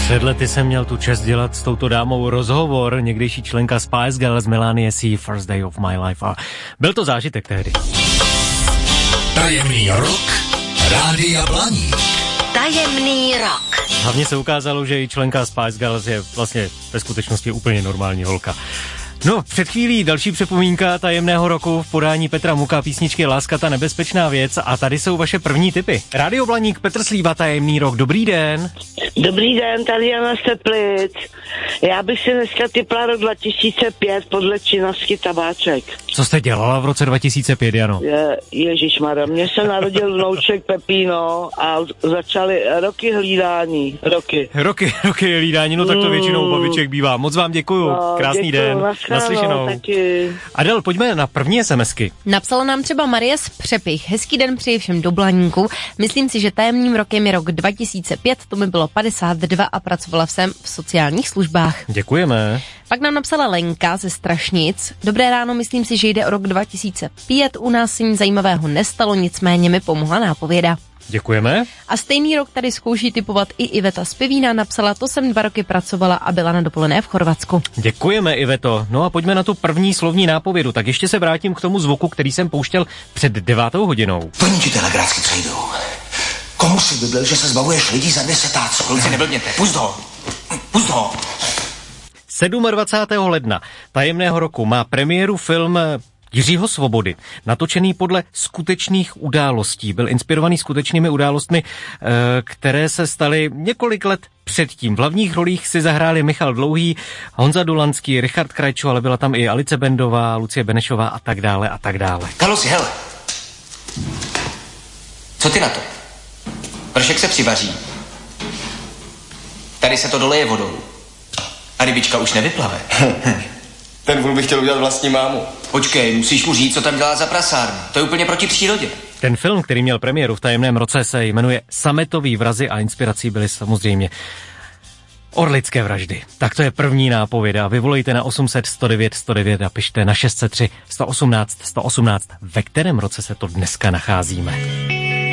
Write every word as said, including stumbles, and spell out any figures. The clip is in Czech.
Před lety jsem měl tu čest dělat s touto dámou rozhovor, někdejší členka Spice Girls Melanie C. First Day of My Life, a byl to zážitek tehdy. Tajemný rok Rádia Blaník. Tajemný rok. Hlavně se ukázalo, že i členka Spice Girls je vlastně ve skutečnosti úplně normální holka. No, před chvílí další připomínka tajemného roku v podání Petra Muka, písničky Láska ta nebezpečná věc, a tady jsou vaše první tipy. Rádio Blaník, Petr Slíva, tajemný rok, dobrý den. Dobrý den, tady Jana z Teplic. Já bych si dneska tipla rok dva tisíce pět podle činnosti Tabáček. Co jste dělala v roce dva tisíce pět, Jano? Je, ježišmarja, mně se narodil vnouček Pepíno a začaly roky hlídání. Roky. Roky, roky hlídání, no tak to většinou babiček bývá. Moc vám děkuju, no, krásný děkuju, den. Naslyšenou. Adel, pojďme na první SMSky. Napsala nám třeba Marie z Přepich. Hezký den přeji všem do Blaníku. Myslím si, že tajemným rokem je rok dva tisíce pět, to mi bylo padesát dva a pracovala jsem v sociálních službách. Děkujeme. Pak nám napsala Lenka ze Strašnic. Dobré ráno, myslím si, že jde o rok dva tisíce pět, u nás se nic zajímavého nestalo, nicméně mi pomohla nápověda. Děkujeme. A stejný rok tady zkouší typovat i Iveta z Pivína, napsala, to jsem dva roky pracovala a byla na dovolené v Chorvatsku. Děkujeme, Iveto. No a pojďme na tu první slovní nápovědu. Tak ještě se vrátím k tomu zvuku, který jsem pouštěl před devátou hodinou. Plní ti telegráfky přejdou. Komu si vyblil, že se zbavuješ lidí za desetáců? Kluci, neblbněte. Pust ho. Pust ho. dvacátého sedmého ledna tajemného roku má premiéru film Jiřího Svobody, natočený podle skutečných událostí. Byl inspirovaný skutečnými událostmi, které se staly několik let předtím. V hlavních rolích si zahráli Michal Dlouhý, Honza Dulanský, Richard Krajčo, ale byla tam i Alice Bendová, Lucie Benešová a tak dále a tak dále. Kalusi, hele. Co ty na to? Pršek se přivaří. Tady se to doleje vodou. A rybička už nevyplave. Ten vůl by chtěl udělat vlastní mámu. Počkej, musíš mu říct, co tam dělá za prasárnu. To je úplně proti přírodě. Ten film, který měl premiéru v tajemném roce, se jmenuje Sametový vrazy a inspirací byly samozřejmě orlické vraždy. Tak to je první nápověda. A vy volejte na osm set sto devět sto devět a pište na šest set tři sto osmnáct sto osmnáct, ve kterém roce se to dneska nacházíme.